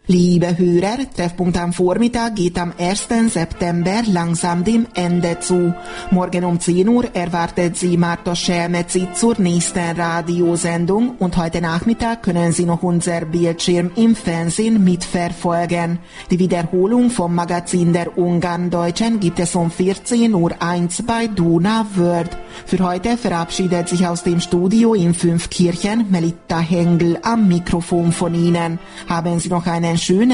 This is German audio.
Liebe Hörer, Treffpunkt am Vormittag geht am 1. September langsam dem Ende zu. Morgen um 10 Uhr erwartet Sie Marta Schermetzi zur nächsten Radiosendung und heute Nachmittag können Sie noch unser Bildschirm im Fernsehen mitverfolgen. Die Wiederholung vom Magazin der Ungarn-Deutschen gibt es um 14:01 Uhr bei Duna World. Für heute verabschiedet sich aus dem Studio in Fünfkirchen Melitta Hengel am Mikrofon von Ihnen. Haben Sie noch einen schönen